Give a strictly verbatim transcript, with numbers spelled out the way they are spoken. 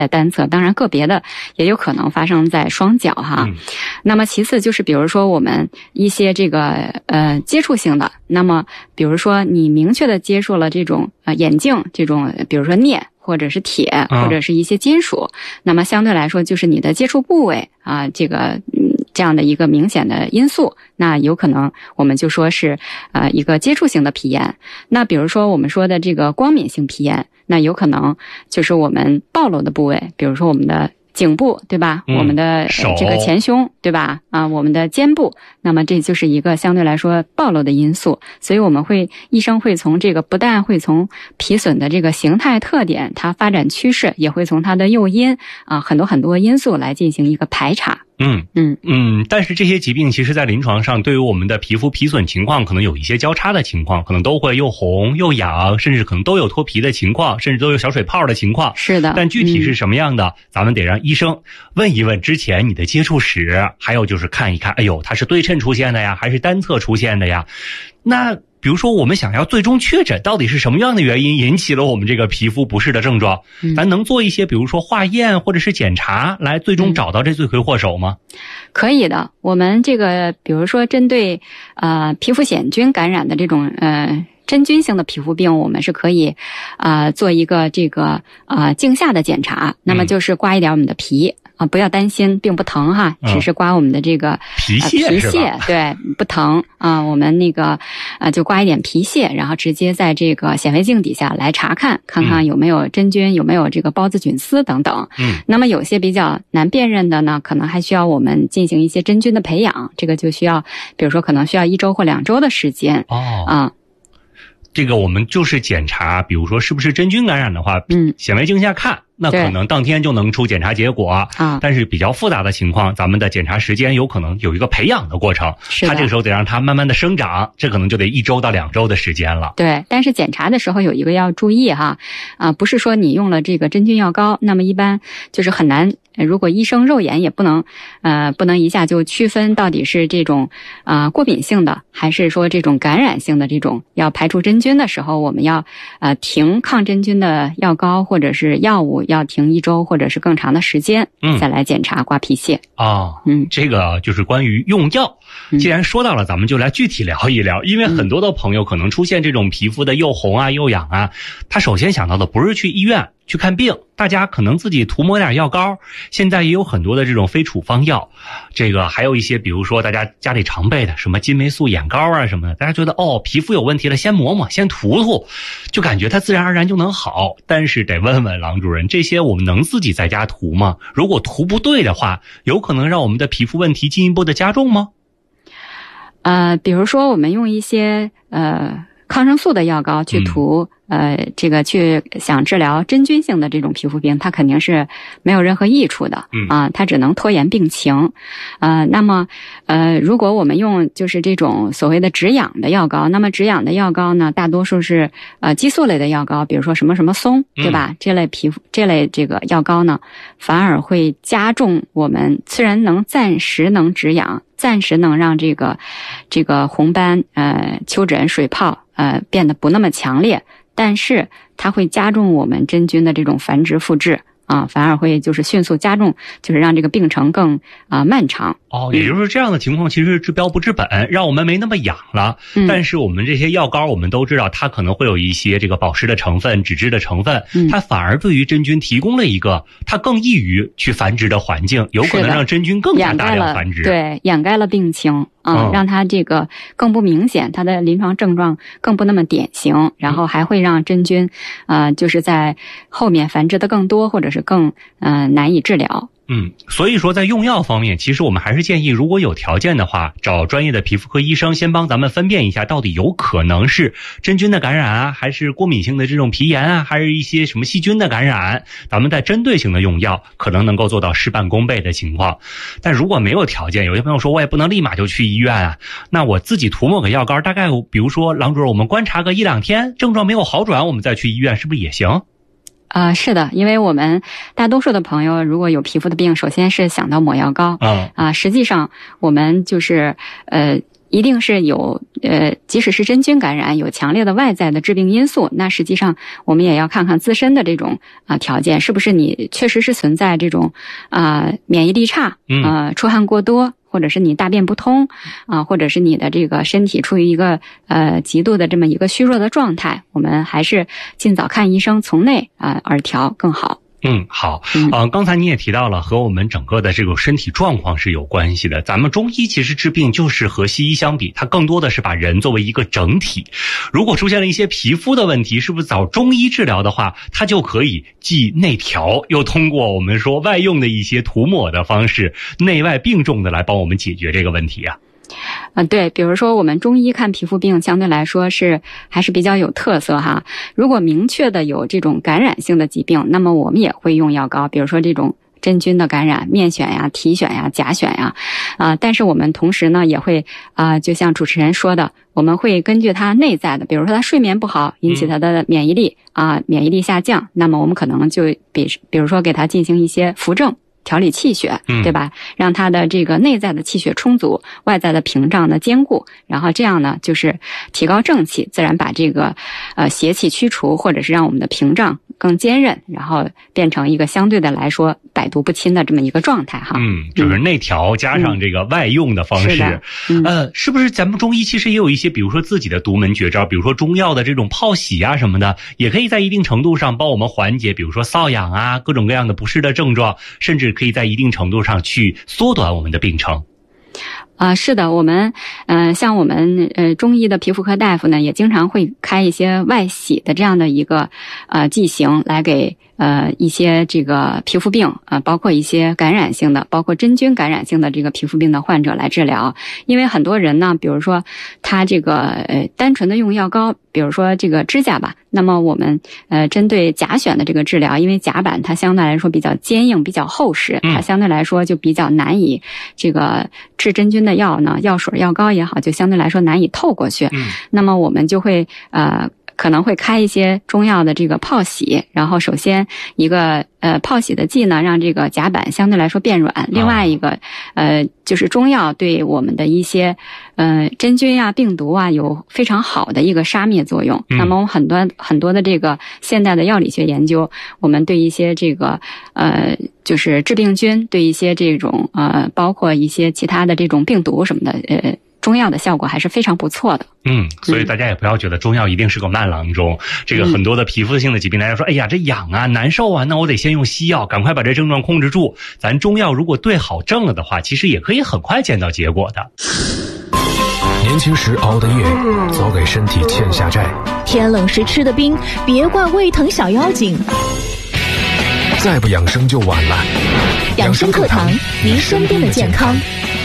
在单侧，当然个别的也有可能发生在双脚哈。嗯、那么其次就是比如说我们一些这个呃接触性的，那么比如说你明确的接触了这种呃眼镜这种，比如说镍或者是铁或者是一些金属，嗯、那么相对来说就是你的接触部位啊，这个嗯这样的一个明显的因素，那有可能我们就说是呃一个接触性的皮炎。那比如说我们说的这个光敏性皮炎，那有可能就是我们暴露的部位，比如说我们的颈部，对吧？嗯、我们的、呃、这个前胸，对吧？啊，我们的肩部，那么这就是一个相对来说暴露的因素。所以我们会医生会从这个不但会从皮损的这个形态特点、它发展趋势，也会从它的诱因啊很多很多因素来进行一个排查。 嗯嗯嗯，但是这些疾病其实在临床上对于我们的皮肤皮损情况可能有一些交叉的情况，可能都会又红又痒，甚至可能都有脱皮的情况，甚至都有小水泡的情况。 是的， 但具体是什么样的，嗯、咱们得让医生问一问之前你的接触史，还有就是看一看，哎呦，它是对称出现的呀，还是单侧出现的呀？那比如说我们想要最终确诊到底是什么样的原因引起了我们这个皮肤不适的症状，嗯、咱能做一些比如说化验或者是检查来最终找到这罪魁祸首吗？ 嗯、可以的，我们这个比如说针对呃皮肤癣菌感染的这种呃真菌性的皮肤病，我们是可以呃做一个这个呃镜下的检查，那么就是刮一点我们的皮。啊，不要担心，并不疼哈，只是刮我们的这个、 嗯、皮屑、 呃、皮屑，对，不疼啊。我们那个呃，就刮一点皮屑，然后直接在这个显微镜底下来查看，看看有没有真菌，嗯、有没有这个孢子菌丝等等。嗯，那么有些比较难辨认的呢，可能还需要我们进行一些真菌的培养，这个就需要，比如说可能需要一周或两周的时间。 哦， 啊。 这个我们就是检查，比如说是不是真菌感染的话，嗯，显微镜下看，那可能当天就能出检查结果啊。但是比较复杂的情况，咱们的检查时间有可能有一个培养的过程，它这个时候得让它慢慢的生长，这可能就得一周到两周的时间了。 对，但是检查的时候有一个要注意哈，啊，不是说你用了这个真菌药膏，那么一般就是很难。如果医生肉眼也不能，呃，不能一下就区分到底是这种啊、呃、过敏性的，还是说这种感染性的这种，要排除真菌的时候，我们要呃停抗真菌的药膏或者是药物，要停一周或者是更长的时间，嗯，再来检查刮皮屑。 哦，嗯，这个就是关于用药。既然说到了，咱们就来具体聊一聊，因为很多的朋友可能出现这种皮肤的又红啊又痒啊，他首先想到的不是去医院去看病，大家可能自己涂抹点药膏，现在也有很多的这种非处方药，这个还有一些比如说大家家里常备的什么金霉素眼膏啊什么的，大家觉得哦皮肤有问题了，先抹抹先涂涂，就感觉它自然而然就能好。但是得问问郎主任，这些我们能自己在家涂吗？如果涂不对的话，有可能让我们的皮肤问题进一步的加重吗？ 呃，比如说我们用一些呃抗生素的药膏去涂，嗯、呃，这个去想治疗真菌性的这种皮肤病，它肯定是没有任何益处的，嗯啊，它只能拖延病情，呃，那么呃，如果我们用就是这种所谓的止痒的药膏，那么止痒的药膏呢，大多数是呃激素类的药膏，比如说什么什么松，对吧？嗯、这类皮肤这类这个药膏呢，反而会加重我们虽然能暂时能止痒。暂时能让这个这个红斑、呃丘疹、水泡呃变得不那么强烈，但是它会加重我们真菌的这种繁殖复制啊，反而会就是迅速加重，就是让这个病程更啊、呃、漫长。 哦，也就是这样的情况其实是治标不治本，让我们没那么痒了。嗯、但是我们这些药膏，我们都知道它可能会有一些这个保湿的成分、脂质的成分，嗯、它反而对于真菌提供了一个它更易于去繁殖的环境，有可能让真菌更加大量繁殖。 对，掩盖了病情。啊、嗯，让它这个更不明显，它的临床症状更不那么典型，然后还会让真菌，呃，就是在后面繁殖的更多，或者是更呃难以治疗。 嗯，所以说在用药方面，其实我们还是建议，如果有条件的话，找专业的皮肤科医生先帮咱们分辨一下，到底有可能是真菌的感染啊，还是过敏性的这种皮炎啊，还是一些什么细菌的感染，咱们在针对性的用药，可能能够做到事半功倍的情况。但如果没有条件，有些朋友说我也不能立马就去医院啊，那我自己涂抹个药膏，大概比如说郎主任，我们观察个一两天，症状没有好转，我们再去医院，是不是也行？ 啊、呃，是的，因为我们大多数的朋友如果有皮肤的病，首先是想到抹药膏，嗯啊，实际上我们就是呃一定是有呃，即使是真菌感染，有强烈的外在的致病因素，那实际上我们也要看看自身的这种啊、呃、条件，是不是你确实是存在这种啊、呃、免疫力差，呃出汗过多，或者是你大便不通啊、呃，或者是你的这个身体处于一个呃极度的这么一个虚弱的状态，我们还是尽早看医生，从内啊、呃、而调更好。 嗯，好，呃，刚才你也提到了和我们整个的这个身体状况是有关系的。咱们中医其实治病就是和西医相比，它更多的是把人作为一个整体。如果出现了一些皮肤的问题，是不是找中医治疗的话，它就可以既内调，又通过我们说外用的一些涂抹的方式，内外并重的来帮我们解决这个问题啊。 呃，对，比如说我们中医看皮肤病相对来说是还是比较有特色哈。如果明确的有这种感染性的疾病，那么我们也会用药膏，比如说这种真菌的感染，面癣呀、体癣呀、甲癣呀，啊、呃，但是我们同时呢也会啊、呃，就像主持人说的，我们会根据他内在的，比如说他睡眠不好引起他的免疫力啊、呃，免疫力下降，那么我们可能就比比如说给他进行一些扶正。调理气血，对吧？让他的这个内在的气血充足，外在的屏障的坚固，然后这样呢，就是提高正气，自然把这个呃邪气驱除，或者是让我们的屏障更坚韧，然后变成一个相对的来说百毒不侵的这么一个状态哈。 嗯，就是内调加上这个外用的方式。 嗯、是的、嗯。 呃，是不是咱们中医其实也有一些，比如说自己的独门绝招，比如说中药的这种泡洗啊什么的，也可以在一定程度上帮我们缓解，比如说瘙痒啊各种各样的不适的症状，甚至可以在一定程度上去缩短我们的病程。 啊、呃，是的，我们呃，像我们呃中医的皮肤科大夫呢，也经常会开一些外洗的这样的一个呃剂型来给呃一些这个皮肤病啊、呃，包括一些感染性的，包括真菌感染性的这个皮肤病的患者来治疗。因为很多人呢，比如说他这个呃单纯的用药膏，比如说这个指甲吧，那么我们呃针对甲癣的这个治疗，因为甲板它相对来说比较坚硬、比较厚实，它相对来说就比较难以这个治真菌的药呢，药水、药膏也好，就相对来说难以透过去。嗯，那么我们就会呃。可能会开一些中药的这个泡洗，然后首先一个呃泡洗的剂呢，让这个甲板相对来说变软，另外一个呃就是中药对我们的一些呃真菌啊、病毒啊有非常好的一个杀灭作用。那么我们很多很多的这个现代的药理学研究，我们对一些这个呃就是致病菌，对一些这种呃包括一些其他的这种病毒什么的呃。中药的效果还是非常不错的。 嗯，所以大家也不要觉得中药一定是个慢郎中。嗯、这个很多的皮肤性的疾病，大家说，哎呀，这痒啊，难受啊，那我得先用西药，赶快把这症状控制住。咱中药如果对好症了的话，其实也可以很快见到结果的。 年轻时熬的夜，早给身体欠下债； 天冷时吃的冰，别怪胃疼小妖精。 再不养生就晚了。 养生课堂，您身边的健康。